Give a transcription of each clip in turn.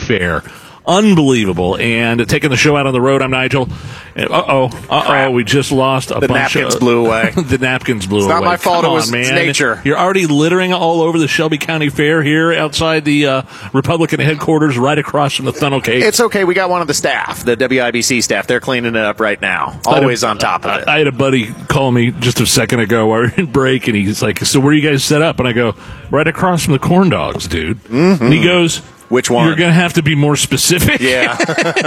Fair. Unbelievable. And taking the show out on the road, I'm Nigel. We just lost a bunch of... The napkins blew away. The napkins blew away. It's not my fault. Come it was on, man. nature. You're already littering all over the Shelby County Fair here outside the Republican headquarters right across from the funnel cake. It's okay. We got one of the staff, the WIBC staff. They're cleaning it up right now. Always on top of it. I had a buddy call me just a second ago. We were in break, and he's like, so where are you guys set up? And I go, right across from the corn dogs, dude. Mm-hmm. And he goes... Which one? You're going to have to be more specific. Yeah.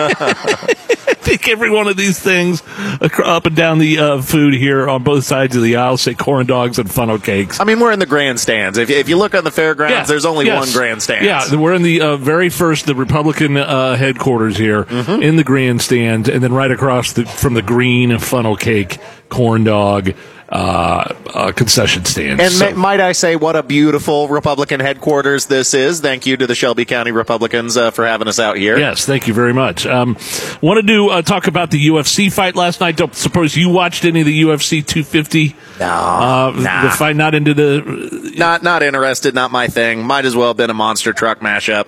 I think every one of these things up and down the food here on both sides of the aisle say corn dogs and funnel cakes. I mean, we're in the grandstands. If you look on the fairgrounds, there's only one grandstand. Yeah, we're in the very first, the Republican headquarters here in the grandstand, and then right across from the green funnel cake, corn dog, concession stand. And might I say, what a beautiful Republican headquarters this is. Thank you to the Shelby County Republicans for having us out here. Yes, thank you very much. Wanted to talk about the UFC fight last night. Don't suppose you watched any of the UFC 250? No, The fight, not into the... Not interested, not my thing. Might as well have been a monster truck mashup.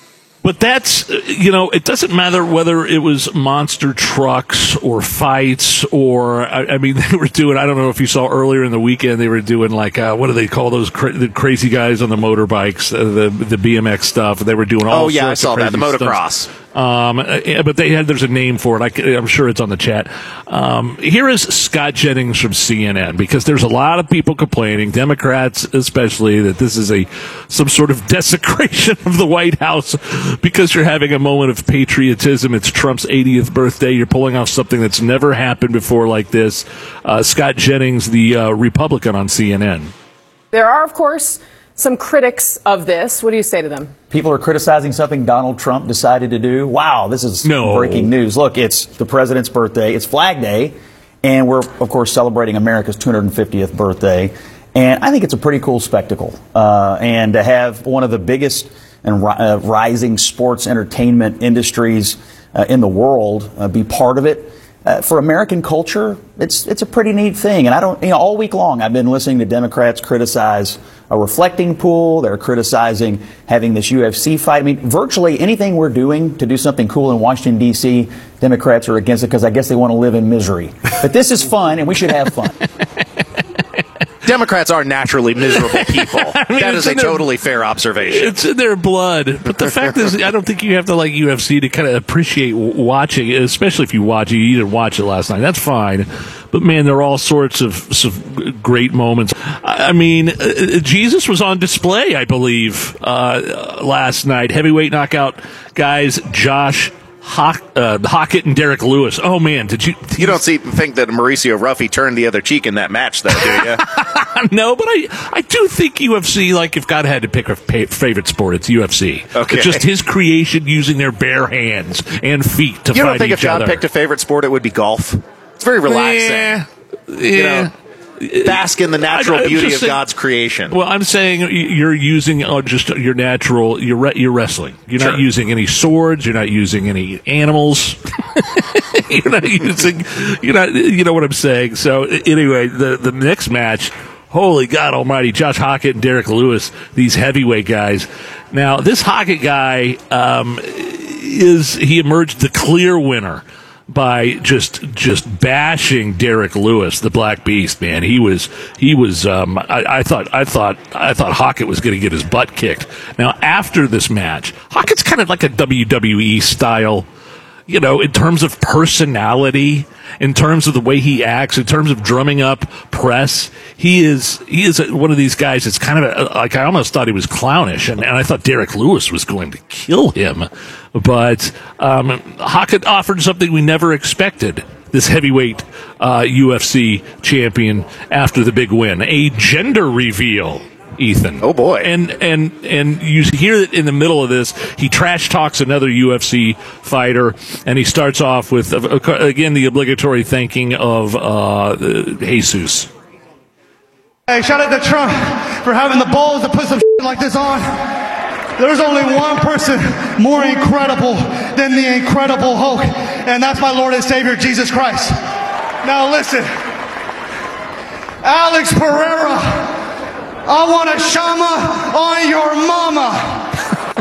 But that's, it doesn't matter whether it was monster trucks or fights or, I mean, they were doing, I don't know if you saw earlier in the weekend, they were doing like, what do they call those the crazy guys on the motorbikes, the BMX stuff. They were doing all sorts I saw of that, the motocross. Stunts. But there's a name for it. I'm sure it's on the chat. Here is Scott Jennings from CNN, because there's a lot of people complaining, Democrats especially, that this is some sort of desecration of the White House because you're having a moment of patriotism. It's Trump's 80th birthday. You're pulling off something that's never happened before like this. Scott Jennings, the Republican on CNN. There are, of course, some critics of this. What do you say to them? People are criticizing something Donald Trump decided to do. Wow, this is breaking news. Look, it's the president's birthday. It's Flag Day, and we're, of course, celebrating America's 250th birthday. And I think it's a pretty cool spectacle. And to have one of the biggest and rising sports entertainment industries in the world be part of it, for American culture, it's a pretty neat thing. And I don't, all week long I've been listening to Democrats criticize a reflecting pool. They're criticizing having this UFC fight. I mean, virtually anything we're doing to do something cool in Washington, D.C., Democrats are against it because I guess they want to live in misery. But this is fun, and we should have fun. Democrats are naturally miserable people. That is a totally fair observation. It's in their blood. But the fact is, I don't think you have to like UFC to kind of appreciate watching it, especially if you watch it. You didn't watch it last night. That's fine. But, man, there are all sorts of great moments. I mean, Jesus was on display, I believe, last night. Heavyweight knockout guys, Josh Hockett and Derek Lewis. Oh, man, did you... You don't think that Mauricio Ruffy turned the other cheek in that match, though, do you? No, but I do think UFC, like, if God had to pick a favorite sport, it's UFC. Okay. It's just his creation using their bare hands and feet to fight each other. You don't think if God picked a favorite sport, it would be golf? It's very relaxing. Yeah. Bask in the natural beauty of God's creation. Well, I'm saying you're using just your natural. You're wrestling. You're not using any swords. You're not using any animals. You're not using. You're not. You know what I'm saying. So anyway, the next match. Holy God Almighty! Josh Hockett and Derek Lewis, these heavyweight guys. Now, this Hockett guy he emerged the clear winner by just bashing Derek Lewis, the Black Beast, man. He was I thought Hockett was going to get his butt kicked. Now, after this match, Hockett's kind of like a WWE style, in terms of personality, in terms of the way he acts, in terms of drumming up press. He is one of these guys that's kind of like, I almost thought he was clownish, and I thought Derek Lewis was going to kill him. But Hockett offered something we never expected, this heavyweight UFC champion, after the big win. A gender reveal, Ethan. Oh, boy. And you hear that in the middle of this, he trash talks another UFC fighter, and he starts off with, again, the obligatory thanking of Jesus. Hey, shout out to Trump for having the balls to put some shit like this on. There's only one person more incredible than the Incredible Hulk, and that's my Lord and Savior, Jesus Christ. Now listen, Alex Pereira, I want a shama on your mama.